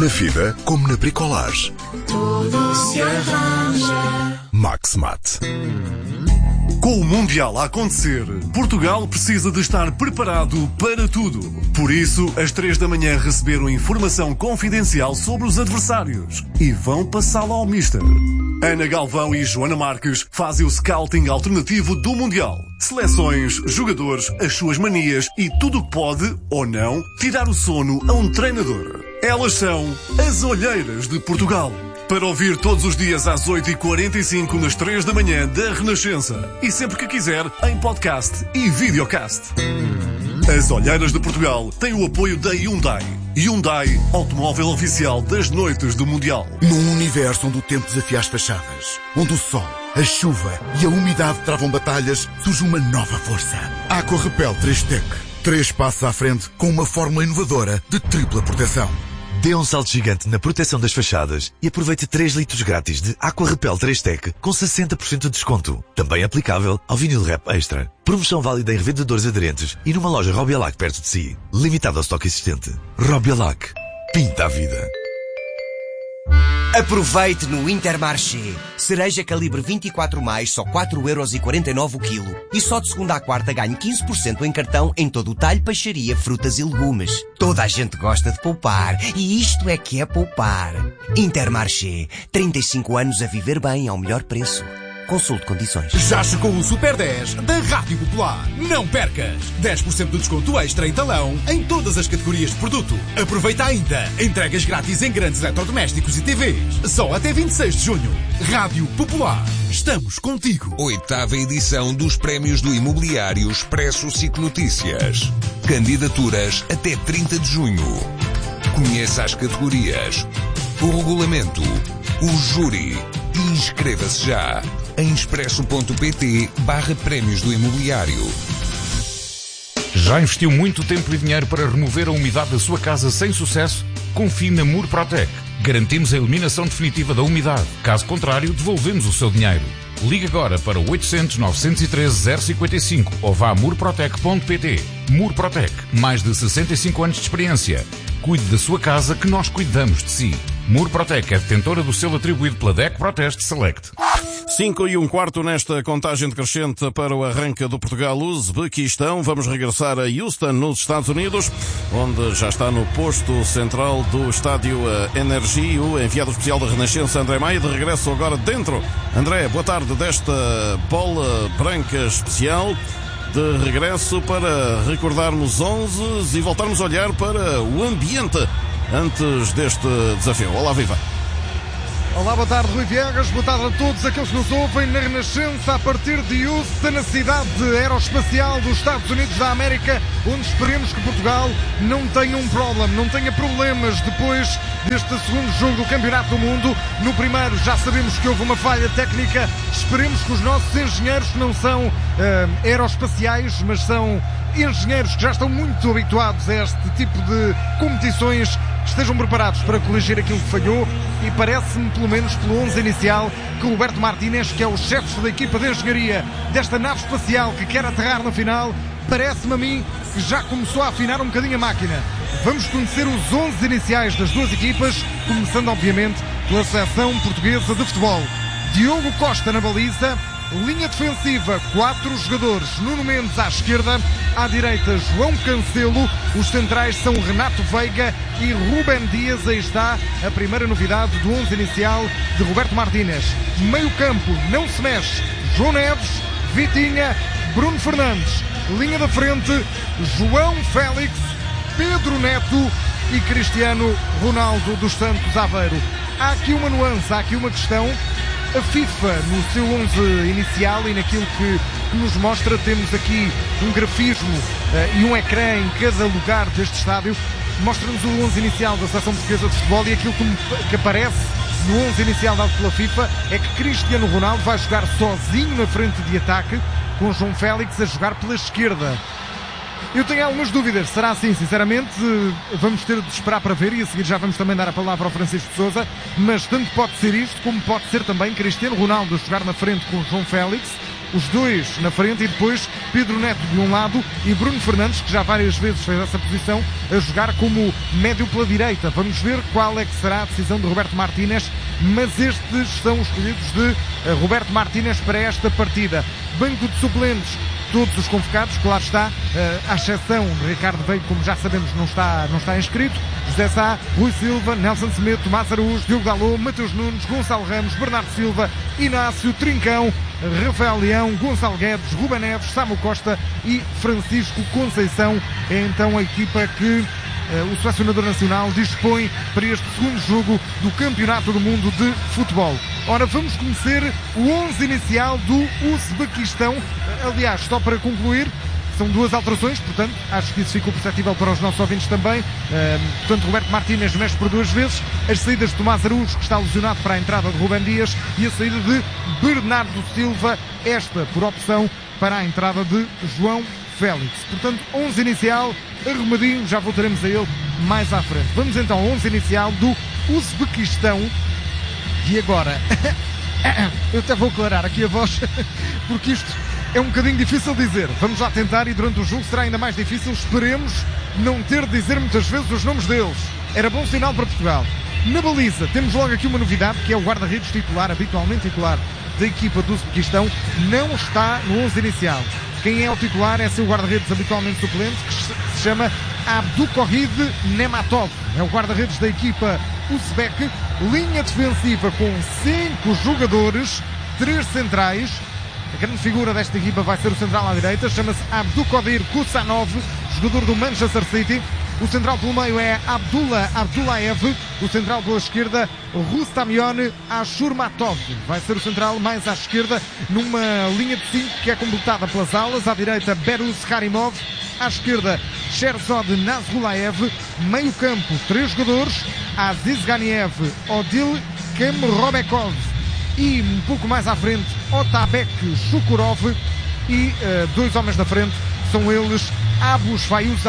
Na vida, como na bricolage. Tudo se arranja. Maxmat. Com o Mundial a acontecer, Portugal precisa de estar preparado para tudo. Por isso, às 3 da manhã receberam informação confidencial sobre os adversários e vão passá-la ao Mister. Ana Galvão e Joana Marques fazem o scouting alternativo do Mundial. Seleções, jogadores, as suas manias e tudo o que pode, ou não, tirar o sono a um treinador. Elas são as Olheiras de Portugal. Para ouvir todos os dias às 8h45 nas 3 da manhã da Renascença. E sempre que quiser, em podcast e videocast. As Olheiras de Portugal têm o apoio da Hyundai. Hyundai, automóvel oficial das noites do Mundial. Num universo onde o tempo desafia as fachadas, onde o sol, a chuva e a umidade travam batalhas, surge uma nova força. Aqua Repel 3-Tech. 3 passos à frente com uma fórmula inovadora de tripla proteção. Dê um salto gigante na proteção das fachadas e aproveite 3 litros grátis de Aqua Repel 3-Tech com 60% de desconto. Também aplicável ao vinil Rap Extra. Promoção válida em revendedores aderentes e numa loja Robialac perto de si. Limitado ao estoque existente. Robialac. Pinta a vida. Aproveite no Intermarché. Cereja calibre 24+, só 4,49€ o quilo. E só de segunda à quarta ganhe 15% em cartão em todo o talho, peixaria, frutas e legumes. Toda a gente gosta de poupar. E isto é que é poupar. Intermarché. 35 anos a viver bem ao melhor preço. Consulte condições. Já chegou o Super 10 da Rádio Popular. Não percas! 10% de desconto extra em talão em todas as categorias de produto. Aproveita ainda. Entregas grátis em grandes eletrodomésticos e TVs. Só até 26 de junho. Rádio Popular. Estamos contigo. 8ª edição dos Prémios do Imobiliário Expresso SIC Notícias. Candidaturas até 30 de junho. Conheça as categorias, o regulamento, o júri e inscreva-se já em expresso.pt/prémios do imobiliário. Já investiu muito tempo e dinheiro para remover a umidade da sua casa sem sucesso? Confie na Murprotec. Garantimos a eliminação definitiva da umidade. Caso contrário, devolvemos o seu dinheiro. Ligue agora para 800 913 055 ou vá a murprotec.pt. Murprotec. Mais de 65 anos de experiência. Cuide da sua casa que nós cuidamos de si. Murprotec é detentora do selo atribuído pela DEC Proteste Select. 5:15 nesta contagem decrescente para o arranque do Portugal-Uzbequistão. Vamos regressar a Houston, nos Estados Unidos, onde já está no posto central do estádio Energy o enviado especial da Renascença, André Maia, de regresso agora dentro. André, boa tarde desta bola branca especial. De regresso para recordarmos 11 e voltarmos a olhar para o ambiente antes deste desafio. Olá, viva! Olá, boa tarde, Rui Viegas. Boa tarde a todos aqueles que nos ouvem na Renascença a partir de Houston, na cidade aeroespacial dos Estados Unidos da América, onde esperemos que Portugal não tenha um problema, não tenha problemas depois deste segundo jogo do Campeonato do Mundo. No primeiro já sabemos que houve uma falha técnica. Esperemos que os nossos engenheiros, que não são aeroespaciais, mas são engenheiros que já estão muito habituados a este tipo de competições, estejam preparados para corrigir aquilo que falhou. E parece-me, pelo menos pelo 11 inicial, que o Roberto Martínez, que é o chefe da equipa de engenharia desta nave espacial que quer aterrar no final, parece-me a mim que já começou a afinar um bocadinho a máquina. Vamos conhecer os 11 iniciais das duas equipas, começando obviamente pela seleção portuguesa de futebol. Diogo Costa na baliza. Linha defensiva, 4 jogadores. Nuno Mendes à esquerda, à direita João Cancelo. Os centrais são Renato Veiga e Rubem Dias. Aí está a primeira novidade do 11 inicial de Roberto Martínez. Meio campo, não se mexe. João Neves, Vitinha, Bruno Fernandes. Linha da frente, João Félix, Pedro Neto e Cristiano Ronaldo dos Santos Aveiro. Há aqui uma nuance, há aqui uma questão. A FIFA, no seu 11 inicial e naquilo que nos mostra, temos aqui um grafismo e um ecrã em cada lugar deste estádio. Mostra-nos o 11 inicial da seleção portuguesa de futebol e aquilo que aparece no 11 inicial dado pela FIFA é que Cristiano Ronaldo vai jogar sozinho na frente de ataque, com João Félix a jogar pela esquerda. Eu tenho algumas dúvidas, será assim, sinceramente, vamos ter de esperar para ver e a seguir já vamos também dar a palavra ao Francisco de Sousa, mas tanto pode ser isto como pode ser também Cristiano Ronaldo a jogar na frente com João Félix os dois na frente, e depois Pedro Neto de um lado e Bruno Fernandes, que já várias vezes fez essa posição, a jogar como médio pela direita. Vamos ver qual é que será a decisão de Roberto Martínez, mas estes são os escolhidos de Roberto Martínez para esta partida. Banco de suplentes, todos os convocados, claro está, à exceção de Ricardo Veio, como já sabemos, não está inscrito. José Sá, Rui Silva, Nelson Semedo, Tomás Araújo, Diogo Dalot, Mateus Nunes, Gonçalo Ramos, Bernardo Silva, Inácio, Trincão, Rafael Leão, Gonçalo Guedes, Ruben Neves, Samu Costa e Francisco Conceição. É então a equipa que o selecionador nacional dispõe para este segundo jogo do Campeonato do Mundo de Futebol. Ora, vamos conhecer o 11 inicial do Uzbequistão. Aliás, só para concluir, são duas alterações, portanto, acho que isso ficou perceptível para os nossos ouvintes também. Portanto, Roberto Martínez mexe por duas vezes. As saídas de Tomás Araújo, que está lesionado, para a entrada de Rubem Dias, e a saída de Bernardo Silva, esta por opção para a entrada de João Félix. Portanto, 11 inicial, arrumadinho, já voltaremos a ele mais à frente. Vamos então ao 11 inicial do Uzbequistão. E agora, eu até vou aclarar aqui a voz, porque isto é um bocadinho difícil de dizer. Vamos lá tentar, e durante o jogo será ainda mais difícil. Esperemos não ter de dizer muitas vezes os nomes deles. Era bom sinal para Portugal. Na baliza, temos logo aqui uma novidade, que é o guarda-redes titular, habitualmente titular da equipa do Uzbequistão, não está no 11 inicial. Quem é o titular é seu guarda-redes habitualmente suplente, que se chama Abdukohid Nematov. É o guarda-redes da equipa uzbek. Linha defensiva com 5 jogadores, 3 centrais. A grande figura desta equipa vai ser o central à direita, chama-se Abdukodir Kusanov, jogador do Manchester City. O central pelo meio é Abdullah Abdullaev. O central pela esquerda, Rustamion Ashurmatov. Vai ser o central mais à esquerda, numa linha de 5 que é completada pelas alas. À direita, Berus Karimov. À esquerda, Sherzod Nazrulaev. Meio campo, 3 jogadores, Aziz Ganiev, Odil Kemrobekov. E um pouco mais à frente, Otabek Shukurov. E 2 homens na frente, são eles Abus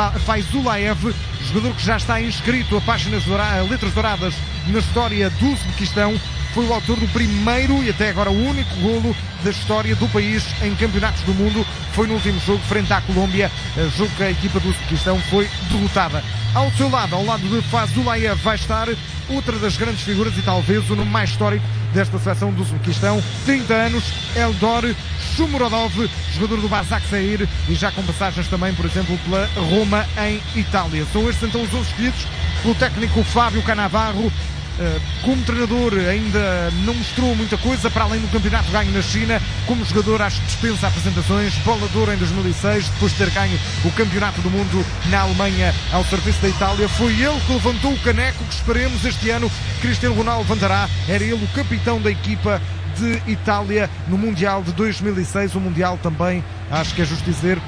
Faizulaev, jogador que já está inscrito a páginas letras douradas na história do Uzbequistão. Foi o autor do primeiro e até agora o único golo da história do país em campeonatos do mundo. Foi no último jogo frente à Colômbia, jogo que a equipa do Uzbequistão foi derrotada. Ao seu lado, ao lado de Fazulaev, vai estar outra das grandes figuras e talvez o nome mais histórico desta seleção do Uzbequistão, 30 anos, Eldor Shomurodov, jogador do Başakşehir e já com passagens também, por exemplo, pela Roma em Itália. São estes então os 11 escolhidos pelo técnico Fábio Cannavaro. Como treinador ainda não mostrou muita coisa, para além do campeonato ganho na China. Como jogador acho que dispensa apresentações. Bola de Ouro em 2006, depois de ter ganho o campeonato do mundo na Alemanha ao serviço da Itália. Foi ele que levantou o caneco que esperemos este ano Cristiano Ronaldo levantará. Era ele o capitão da equipa de Itália no Mundial de 2006. O Mundial também, acho que é justo dizer,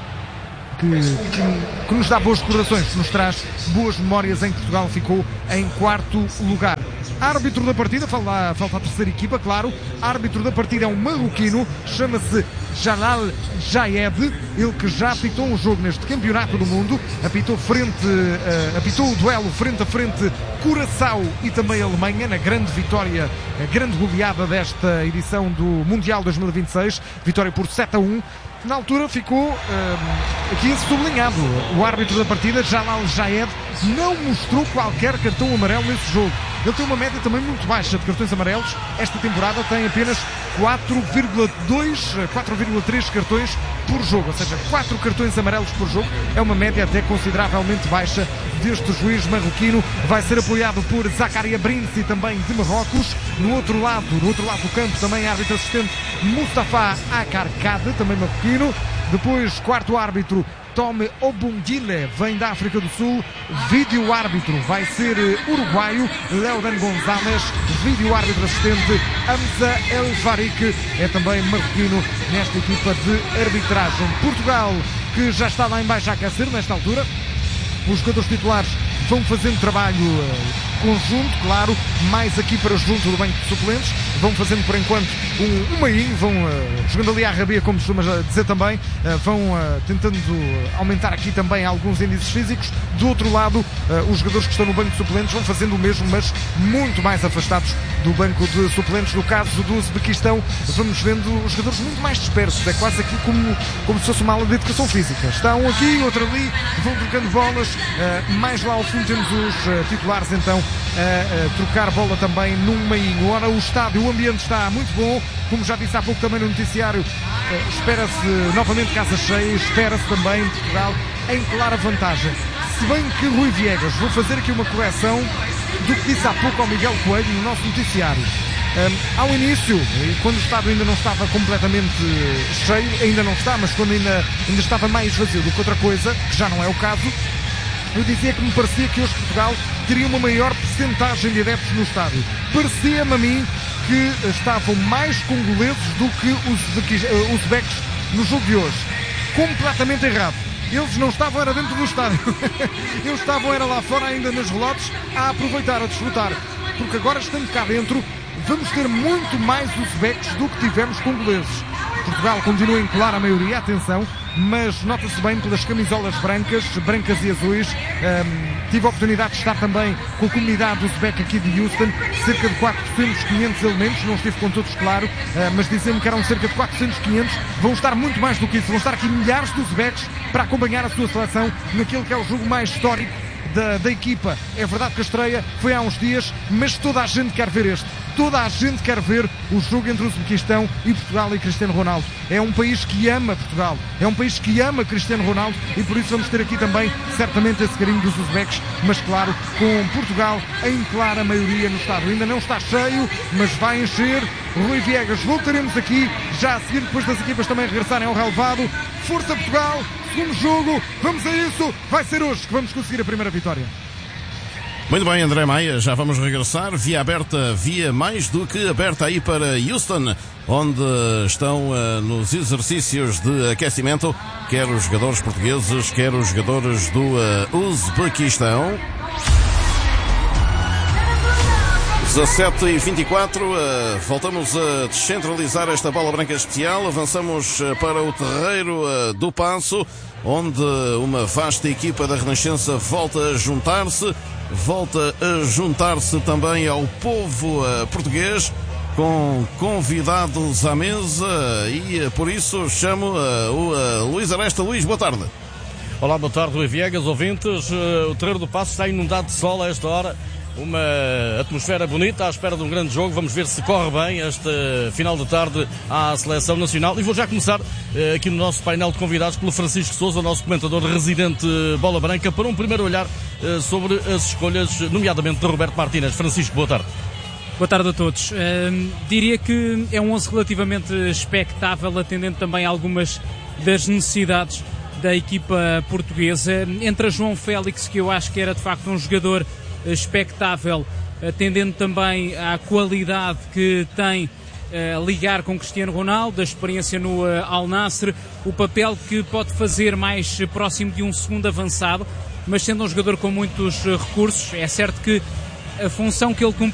que nos dá boas recordações, que nos traz boas memórias, em que Portugal ficou em 4º lugar. Árbitro da partida, falta a terceira equipa, claro. Árbitro da partida é um marroquino, chama-se Jalal Jayed, ele que já apitou um jogo neste campeonato do mundo, apitou o duelo frente a frente Curaçao e também Alemanha, na grande vitória, a grande goleada desta edição do Mundial 2026, vitória por 7-1. Na altura ficou aqui sublinhado, o árbitro da partida, Jalal Jayed, não mostrou qualquer cartão amarelo nesse jogo. Ele tem uma média também muito baixa de cartões amarelos. Esta temporada tem apenas 4,3 cartões por jogo, ou seja, 4 cartões amarelos por jogo. É uma média até consideravelmente baixa deste juiz marroquino. Vai ser apoiado por Zakaria Brinci, também de Marrocos. No outro lado do campo, também árbitro assistente Mustafa Akarkade, também marroquino. Depois, quarto árbitro, Tome Obungile, vem da África do Sul. Vídeo árbitro vai ser uruguaio, Leodan Gonzalez. Vídeo árbitro assistente, Hamza El Farik, é também marroquino nesta equipa de arbitragem. Portugal, que já está lá em baixo a aquecer nesta altura. Os jogadores titulares vão fazendo trabalho conjunto, claro, mais aqui para junto do banco de suplentes. Vão fazendo por enquanto um meinho, vão jogando ali à rabia, como costuma dizer também, vão tentando aumentar aqui também alguns índices físicos. Do outro lado, os jogadores que estão no banco de suplentes vão fazendo o mesmo, mas muito mais afastados do banco de suplentes. No caso do Uzbequistão, vamos vendo os jogadores muito mais dispersos, é quase aqui como se fosse uma aula de educação física. Está um aqui, outro ali, vão trocando bolas, mais lá ao fundo temos os titulares então a trocar bola também num meinho. Ora, o estádio, o ambiente está muito bom, como já disse há pouco também no noticiário, espera-se novamente casa cheia, espera-se também Portugal em clara vantagem. Se bem que Rui Viegas, vou fazer aqui uma correção do que disse há pouco ao Miguel Coelho no nosso noticiário. Ao início, quando o estádio ainda não estava completamente cheio, ainda não está, mas quando ainda estava mais vazio do que outra coisa, que já não é o caso, eu dizia que me parecia que hoje Portugal teria uma maior percentagem de adeptos no estádio. Parecia-me a mim que estavam mais congoleses do que os uzbeques no jogo de hoje. Completamente errado. Eles não estavam era dentro do estádio. Eles estavam era lá fora ainda nas relotes a aproveitar, a desfrutar. Porque agora estando cá dentro vamos ter muito mais uzbeques do que tivemos congoleses. Portugal continua em clara maioria, atenção, mas nota-se bem pelas camisolas brancas e azuis. Tive a oportunidade de estar também com a comunidade uzbeque aqui de Houston, cerca de 400, 500 elementos, não estive com todos, claro, mas dizendo que eram cerca de 400, 500, vão estar muito mais do que isso, vão estar aqui milhares de uzbeques para acompanhar a sua seleção naquele que é o jogo mais histórico da equipa. É verdade que a estreia foi há uns dias, mas toda a gente quer ver este. Toda a gente quer ver o jogo entre o Uzbequistão e Portugal e Cristiano Ronaldo. É um país que ama Portugal, é um país que ama Cristiano Ronaldo e por isso vamos ter aqui também certamente esse carinho dos uzbeques, mas claro, com Portugal em clara maioria no estádio. Ainda não está cheio, mas vai encher. Rui Viegas, voltaremos aqui já a seguir, depois das equipas também regressarem ao relevado. Força Portugal, segundo jogo, vamos a isso, vai ser hoje que vamos conseguir a primeira vitória. Muito bem, André Maia, já vamos regressar. Via aberta, via mais do que aberta aí para Houston, onde estão nos exercícios de aquecimento, quer os jogadores portugueses, quer os jogadores do Uzbequistão. 17h24, voltamos a descentralizar esta bola branca especial, avançamos para o terreiro do Paço, onde uma vasta equipa da Renascença volta a juntar-se também ao povo português, com convidados à mesa, e por isso chamo o Luís Aresta. Luís, boa tarde. Olá, boa tarde, Rui Viegas, ouvintes. O terreiro do Paço está inundado de sol a esta hora. Uma atmosfera bonita, à espera de um grande jogo. Vamos ver se corre bem este final de tarde à Seleção Nacional. E vou já começar aqui no nosso painel de convidados pelo Francisco Sousa, o nosso comentador residente Bola Branca, para um primeiro olhar sobre as escolhas, nomeadamente de Roberto Martínez. Francisco, boa tarde. Boa tarde a todos. Diria que é um 11 relativamente expectável, atendendo também a algumas das necessidades da equipa portuguesa. Entra João Félix, que eu acho que era de facto um jogador expectável, atendendo também à qualidade que tem ligar com Cristiano Ronaldo, a experiência no Al Nassr, o papel que pode fazer mais próximo de um segundo avançado, mas sendo um jogador com muitos recursos. É certo que a função que ele cumpre